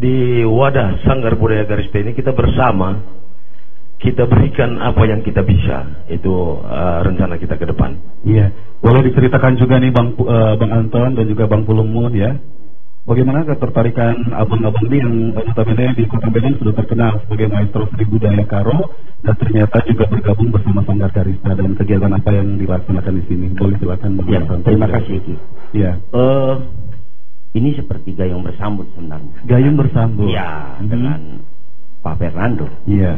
di wadah Sanggar Budaya Garista ini kita bersama, kita berikan apa yang kita bisa. Itu rencana kita ke depan. Iya, boleh diceritakan juga nih Bang Anton dan juga Bang Pulumun ya, bagaimana ketertarikan abang-abang ini yang notabene di Kota Medan sudah terkenal sebagai maestro seni budaya Karo, dan ternyata juga bergabung bersama Sanggar Garista, dan kegiatan apa yang dilaksanakan di sini? Boleh silakan Bang Ya, Anton. terima kasih Ki. Ya. Ini seperti gayung bersambut sebenarnya. Gayung bersambut. Ya, dengan Pak Fernando. Iya.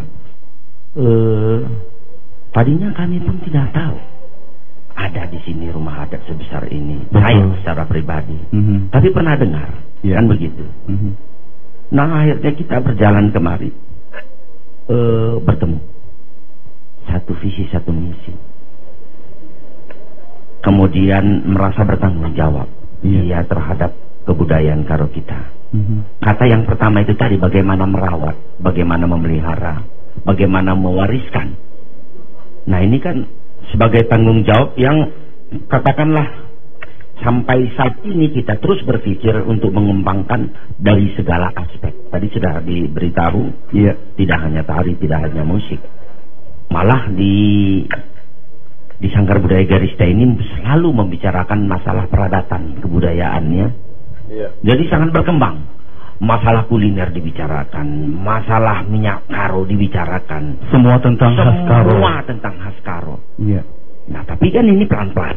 Tadinya kami pun tidak tahu ada di sini rumah adat sebesar ini. Betul. Saya secara pribadi, tapi pernah dengar, kan begitu. Nah, akhirnya kita berjalan kemari, bertemu, satu visi satu misi, kemudian merasa bertanggung jawab terhadap kebudayaan Karo kita. Kata yang pertama itu tadi, bagaimana merawat, bagaimana memelihara, bagaimana mewariskan. Nah, ini kan sebagai tanggung jawab yang katakanlah sampai saat ini kita terus berpikir untuk mengembangkan dari segala aspek. Tadi sudah diberitahu, tidak hanya tari, tidak hanya musik, malah di Sanggar Budaya Garista ini selalu membicarakan masalah peradatan kebudayaannya. Jadi sangat berkembang. Masalah kuliner dibicarakan, masalah minyak karo dibicarakan, semua tentang khas Karo. Semua tentang khas Karo. Iya. Nah, tapi kan ini pelan-pelan.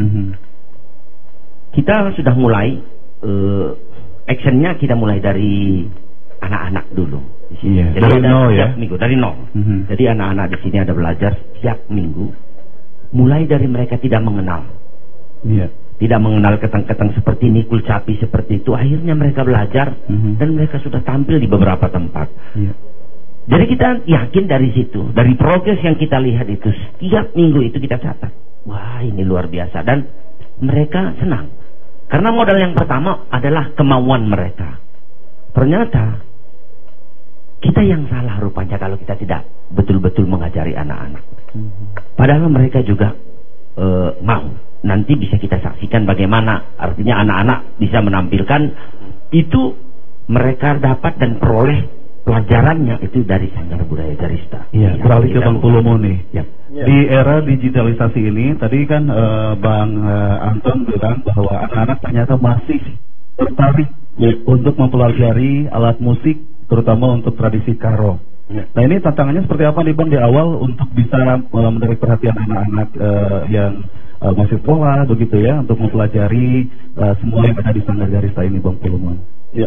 Kita sudah mulai actionnya, kita mulai dari anak-anak dulu. Iya. Jadi Dari ada nol ya. Setiap minggu dari nol. Jadi anak-anak di sini ada belajar setiap minggu. Mulai dari mereka tidak mengenal. Iya. Tidak mengenal ketang-ketang seperti ini, kulcapi seperti itu. Akhirnya mereka belajar dan mereka sudah tampil di beberapa tempat. Jadi kita yakin dari situ, dari progres yang kita lihat itu, setiap minggu itu kita catat. Wah, ini luar biasa. Dan mereka senang. Karena modal yang pertama adalah kemauan mereka. Ternyata kita yang salah rupanya kalau kita tidak betul-betul mengajari anak-anak. Padahal mereka juga mau. Nanti bisa kita saksikan bagaimana artinya anak-anak bisa menampilkan itu, mereka dapat dan peroleh pelajarannya itu dari Sanggar Budaya Garista. Iya, beralih ke Bang Pulumun nih. Ya. Di era digitalisasi ini, tadi kan Bang Anton bilang bahwa anak-anak ternyata masih tertarik untuk mempelajari alat musik, terutama untuk tradisi Karo. Nah, ini tantangannya seperti apa nih Bang di awal untuk bisa menarik perhatian anak-anak yang masih sekolah begitu ya, untuk mempelajari semua yang ada di Sanggar Garista ini, Bang Pulumun? Ya.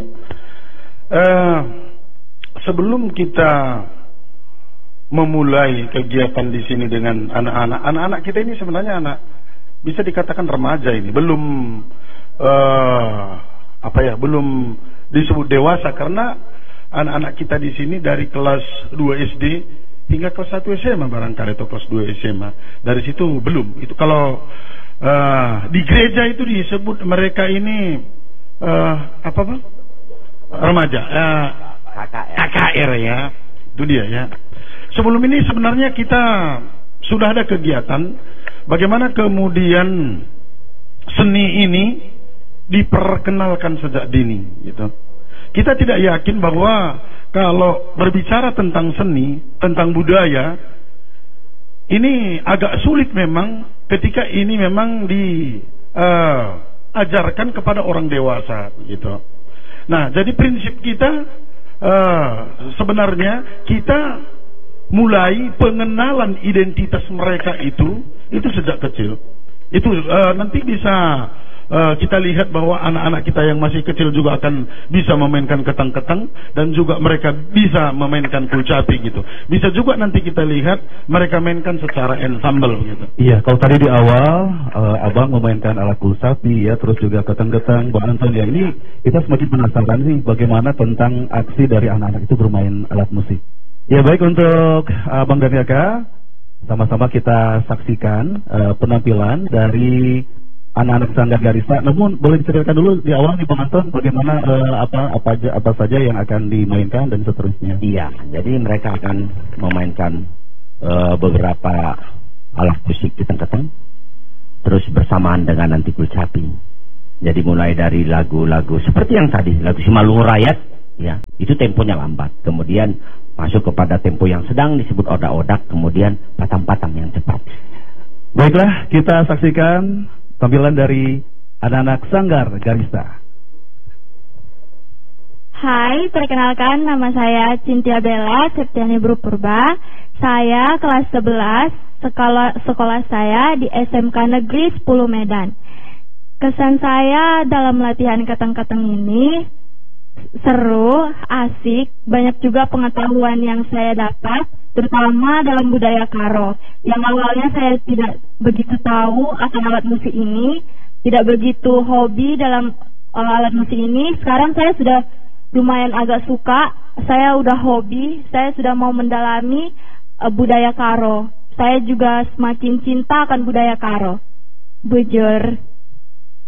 Sebelum kita memulai kegiatan di sini dengan anak-anak kita ini sebenarnya bisa dikatakan remaja ini, belum belum disebut dewasa, karena anak-anak kita di sini dari kelas 2 SD hingga kelas 1 SMA barangkali, atau kelas 2 SMA. Dari situ belum. Itu kalau di gereja itu disebut mereka ini apa Bang? Remaja. KKR ya. Itu dia ya. Sebelum ini sebenarnya kita sudah ada kegiatan bagaimana kemudian seni ini diperkenalkan sejak dini gitu. Kita tidak yakin bahwa kalau berbicara tentang seni, tentang budaya, ini agak sulit memang ketika ini memang diajarkan kepada orang dewasa gitu. Nah, jadi prinsip kita sebenarnya kita mulai pengenalan identitas mereka itu sejak kecil. Itu nanti bisa kita lihat bahwa anak-anak kita yang masih kecil juga akan bisa memainkan ketang-ketang, dan juga mereka bisa memainkan kulcapi gitu. Bisa juga nanti kita lihat mereka mainkan secara ensemble gitu. Iya, kalau tadi di awal Abang memainkan alat kulcapi ya, terus juga ketang-ketang, Bang Anton ya, ini kita semakin penasaran nih bagaimana tentang aksi dari anak-anak itu bermain alat musik. Ya, baik, untuk Abang dan Kakak, sama-sama kita saksikan penampilan dari anak-anak Sanggar Garista. Namun boleh diceritakan dulu di awal nih Bang Anton, bagaimana apa saja yang akan dimainkan dan seterusnya. Iya, jadi mereka akan memainkan beberapa alat musik ketang-ketang, terus bersamaan dengan nanti kulcapi. Jadi mulai dari lagu-lagu seperti yang tadi, lagu Simalungun Rakyat, ya, Itu temponya lambat. Kemudian masuk kepada tempo yang sedang disebut odak-odak, kemudian patam-patam yang cepat. Baiklah, kita saksikan tampilan dari anak-anak Sanggar Garista. Hai, perkenalkan nama saya Cintia Bella Septiani Bru Purba. Saya kelas 11, sekolah saya di SMK Negeri 10 Medan. Kesan saya dalam latihan katang-katang ini seru, asik, banyak juga pengetahuan yang saya dapat, terutama dalam budaya Karo. Yang awalnya saya tidak begitu tahu akan alat musik ini, tidak begitu hobi dalam alat musik ini. Sekarang saya sudah lumayan agak suka, saya udah hobi, saya sudah mau mendalami budaya Karo. Saya juga semakin cinta akan budaya Karo. Bujur.